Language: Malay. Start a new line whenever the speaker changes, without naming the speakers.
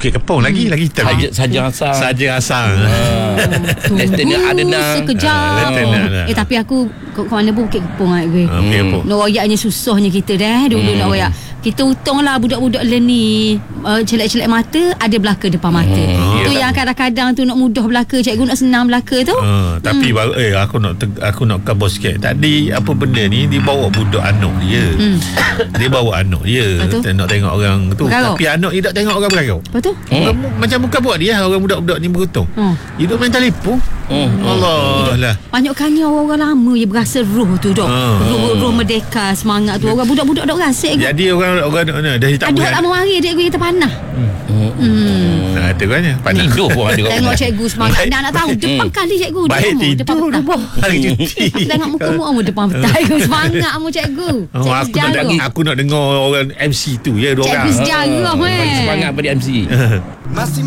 Bukit Kepong lagi hitam lagi.
Saja
asang.
Tunggu sekejap. Tapi aku kat mana Bukit Kepong nak royaknya susahnya kita dah. Dulu nak royak kita utanglah budak-budak ni celak-celak mata ada belaka depan mata. Tu yang kadang-kadang tu nak mudah belaka, cikgu nak senang belaka tu.
Tapi aku nak kabur sikit. Tadi apa benda ni dia bawa budak anak dia. Dia bawa anak dia nak tengok orang tu. Bergarau. Tapi anak dia tak tengok orang bergarau.
Betul?
Macam muka buat dia orang budak-budak ni berhutang. Hidup main telefon. Allah lah.
Banyakkannya orang-orang lama je berasa roh tu dah. Roh merdeka, semangat tu. Orang budak-budak dak rasa.
Jadi orang dah tak
boleh. Ada lama hari cikgu kita panah.
Itu kan panah.
Hidup pun ada.
Tengok cikgu semangat. Nak tahu depan kali cikgu.
Baik tidur rumah. Hari cuti.
Tengok muka-muka depan petang. Semangat mu cikgu.
Aku nak dengar orang MC tu ya, dua orang.
Cikgu sejarah.
Semangat pada MC.